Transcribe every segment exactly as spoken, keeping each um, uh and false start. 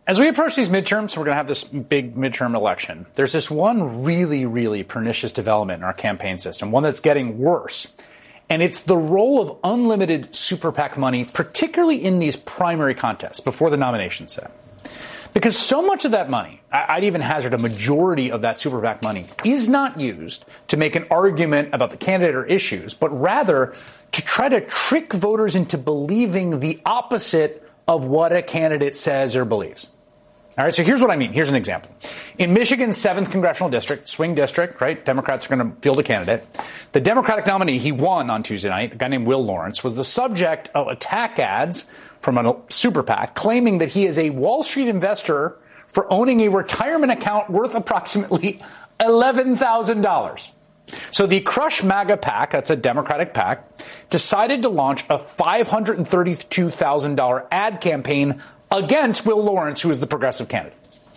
As we approach these midterms, we're going to have this big midterm election. There's this one really, really pernicious development in our campaign system, one that's getting worse. And it's the role of unlimited super PAC money, particularly in these primary contests before the nomination set. Because so much of that money, I'd even hazard a majority of that super PAC money, is not used to make an argument about the candidate or issues, but rather to try to trick voters into believing the opposite of what a candidate says or believes. All right, so here's what I mean. Here's an example. In Michigan's seventh congressional district, swing district, right, Democrats are going to field a candidate. The Democratic nominee, he won on Tuesday night, a guy named Will Lawrence, was the subject of attack ads from a super PAC claiming that he is a Wall Street investor for owning a retirement account worth approximately eleven thousand dollars. So the Crush MAGA PAC, that's a Democratic PAC, decided to launch a five hundred thirty-two thousand dollars ad campaign against Will Lawrence, who is the progressive candidate.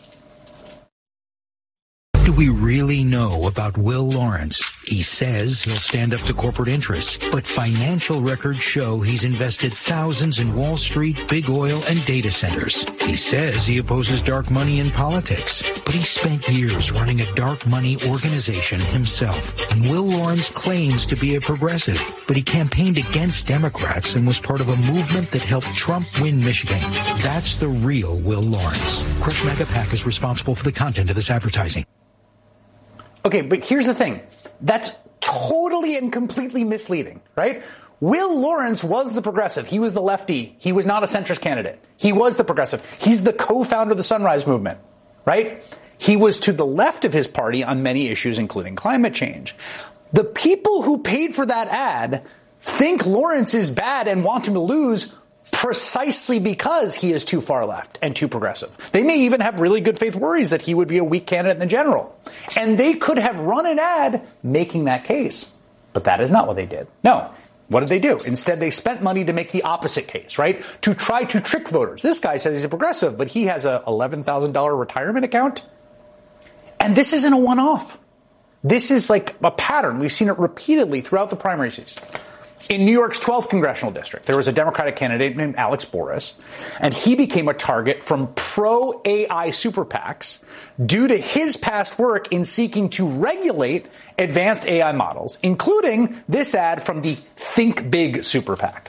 What do we really know about Will Lawrence? He says he'll stand up to corporate interests, but financial records show he's invested thousands in Wall Street, big oil, and data centers. He says he opposes dark money in politics, but he spent years running a dark money organization himself. And Will Lawrence claims to be a progressive, but he campaigned against Democrats and was part of a movement that helped Trump win Michigan. That's the real Will Lawrence. Crush MAGA PAC is responsible for the content of this advertising. Okay, but here's the thing. That's totally and completely misleading, right? Will Lawrence was the progressive. He was the lefty. He was not a centrist candidate. He was the progressive. He's the co-founder of the Sunrise Movement, right? He was to the left of his party on many issues, including climate change. The people who paid for that ad think Lawrence is bad and want him to lose precisely because he is too far left and too progressive. They may even have really good faith worries that he would be a weak candidate in the general. And they could have run an ad making that case. But that is not what they did. No. What did they do? Instead, they spent money to make the opposite case, right? To try to trick voters. This guy says he's a progressive, but he has a eleven thousand dollars retirement account. And this isn't a one-off. This is like a pattern. We've seen it repeatedly throughout the primary season. In New York's twelfth congressional district, there was a Democratic candidate named Alex Boris, and he became a target from pro-A I super PACs due to his past work in seeking to regulate advanced A I models, including this ad from the Think Big super PAC.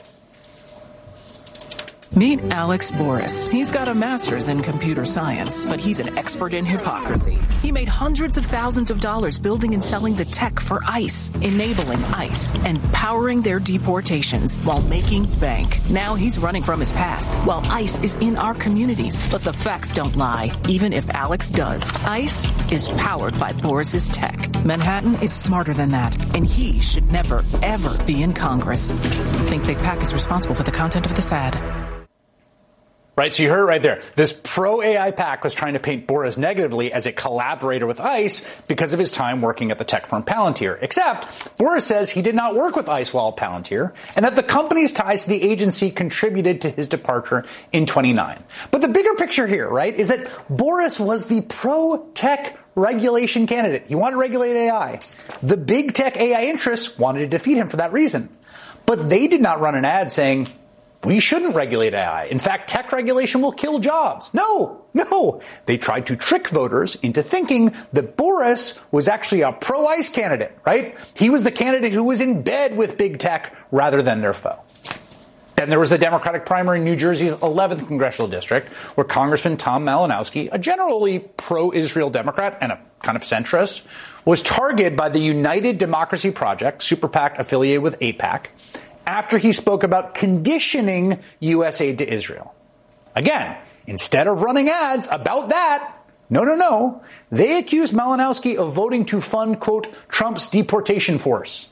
Meet Alex Boris. He's got a master's in computer science, but he's an expert in hypocrisy. He made hundreds of thousands of dollars building and selling the tech for ICE, enabling ICE, and powering their deportations while making bank. Now he's running from his past, while ICE is in our communities. But the facts don't lie, even if Alex does. ICE is powered by Boris's tech. Manhattan is smarter than that, and he should never, ever be in Congress. Think Big PAC is responsible for the content of this ad. Right, so you heard it right there. This pro-A I PAC was trying to paint Boris negatively as a collaborator with ICE because of his time working at the tech firm Palantir. Except, Boris says he did not work with ICE while at Palantir, and that the company's ties to the agency contributed to his departure in twenty-nine. But the bigger picture here, right, is that Boris was the pro-tech regulation candidate. He wanted to regulate A I. The big tech A I interests wanted to defeat him for that reason. But they did not run an ad saying, we shouldn't regulate A I. In fact, tech regulation will kill jobs. No, no. They tried to trick voters into thinking that Boris was actually a pro-ICE candidate, right? He was the candidate who was in bed with big tech rather than their foe. Then there was the Democratic primary in New Jersey's eleventh congressional district, where Congressman Tom Malinowski, a generally pro-Israel Democrat and a kind of centrist, was targeted by the United Democracy Project, super PAC affiliated with AIPAC, after he spoke about conditioning U S aid to Israel. Again, instead of running ads about that, no, no, no, they accused Malinowski of voting to fund, quote, Trump's deportation force.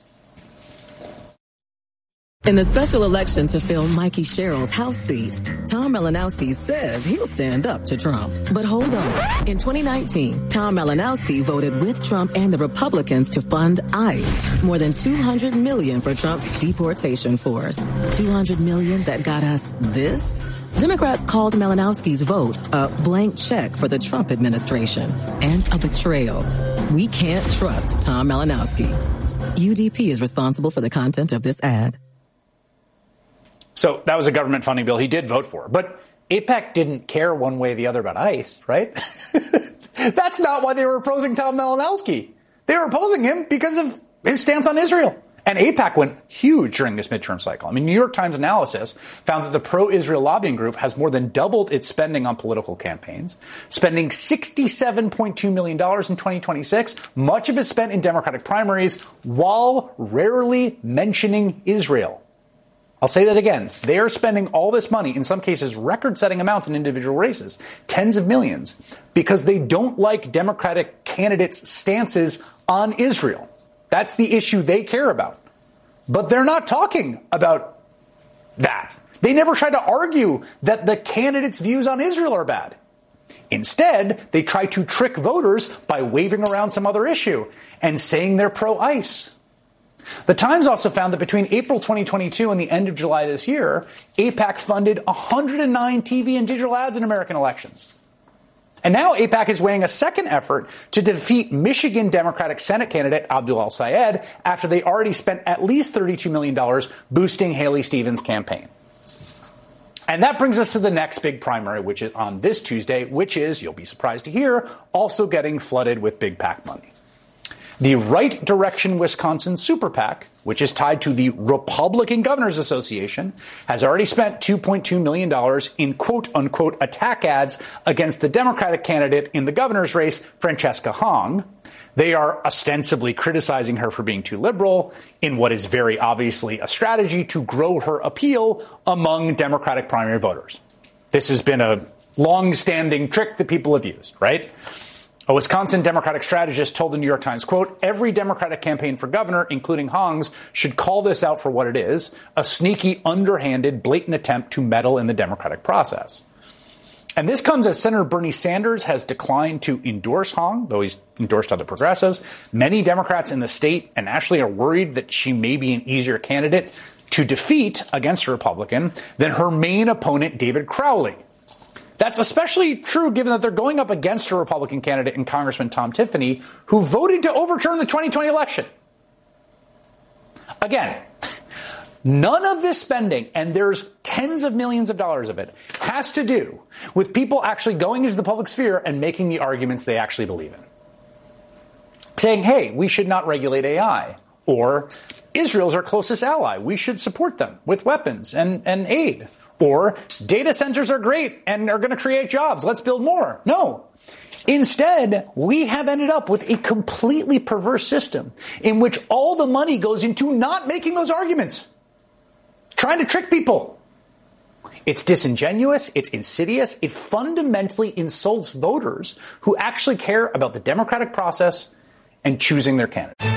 In the special election to fill Mikey Sherrill's House seat, Tom Malinowski says he'll stand up to Trump. But hold on. In twenty nineteen, Tom Malinowski voted with Trump and the Republicans to fund ICE. More than two hundred million dollars for Trump's deportation force. two hundred million dollars that got us this? Democrats called Malinowski's vote a blank check for the Trump administration and a betrayal. We can't trust Tom Malinowski. U D P is responsible for the content of this ad. So that was a government funding bill he did vote for. But AIPAC didn't care one way or the other about ICE, right? That's not why they were opposing Tom Malinowski. They were opposing him because of his stance on Israel. And AIPAC went huge during this midterm cycle. I mean, New York Times analysis found that the pro-Israel lobbying group has more than doubled its spending on political campaigns, spending sixty-seven point two million dollars in twenty twenty-six. Much of it spent in Democratic primaries while rarely mentioning Israel. I'll say that again. They are spending all this money, in some cases record-setting amounts in individual races, tens of millions, because they don't like Democratic candidates' stances on Israel. That's the issue they care about. But they're not talking about that. They never try to argue that the candidates' views on Israel are bad. Instead, they try to trick voters by waving around some other issue and saying they're pro-ICE. The Times also found that between April twenty twenty-two and the end of July this year, AIPAC funded one hundred nine T V and digital ads in American elections. And now AIPAC is weighing a second effort to defeat Michigan Democratic Senate candidate Abdul El-Sayed after they already spent at least thirty-two million dollars boosting Haley Stevens' campaign. And that brings us to the next big primary, which is on this Tuesday, which is, you'll be surprised to hear, also getting flooded with big PAC money. The Right Direction Wisconsin Super PAC, which is tied to the Republican Governors Association, has already spent two point two million dollars in quote-unquote attack ads against the Democratic candidate in the governor's race, Francesca Hong. They are ostensibly criticizing her for being too liberal in what is very obviously a strategy to grow her appeal among Democratic primary voters. This has been a long-standing trick that people have used, right? A Wisconsin Democratic strategist told the New York Times, quote, every Democratic campaign for governor, including Hong's, should call this out for what it is, a sneaky, underhanded, blatant attempt to meddle in the democratic process. And this comes as Senator Bernie Sanders has declined to endorse Hong, though he's endorsed other progressives. Many Democrats in the state and nationally are worried that she may be an easier candidate to defeat against a Republican than her main opponent, David Crowley. That's especially true given that they're going up against a Republican candidate in Congressman Tom Tiffany, who voted to overturn the twenty twenty election. Again, none of this spending, and there's tens of millions of dollars of it, has to do with people actually going into the public sphere and making the arguments they actually believe in. Saying, hey, we should not regulate A I, or Israel's our closest ally, we should support them with weapons and, and aid. Or data centers are great and are going to create jobs. Let's build more. No. Instead, we have ended up with a completely perverse system in which all the money goes into not making those arguments, trying to trick people. It's disingenuous. It's insidious. It fundamentally insults voters who actually care about the democratic process and choosing their candidate.